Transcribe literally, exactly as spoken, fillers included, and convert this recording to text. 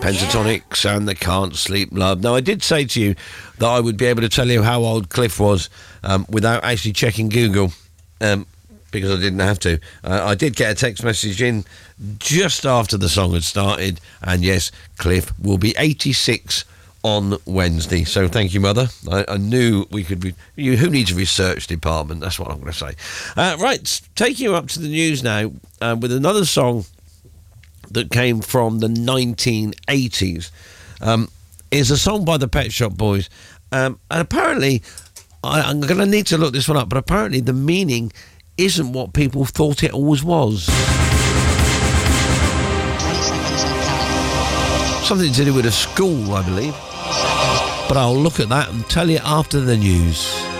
Pentatonix and the Can't Sleep Love. Now, I did say to you that I would be able to tell you how old Cliff was um, without actually checking Google, um, because I didn't have to. Uh, I did get a text message in just after the song had started, and yes, Cliff will be eighty-six on Wednesday. So thank you, Mother. I, I knew we could be... You, who needs a research department? That's what I'm going to say. Uh, right, taking you up to the news now uh, with another song that came from the nineteen eighties. Um, is a song by the Pet Shop Boys. Um, and apparently, I, I'm going to need to look this one up, but apparently the meaning isn't what people thought it always was. Something to do with a school, I believe. But I'll look at that and tell you after the news.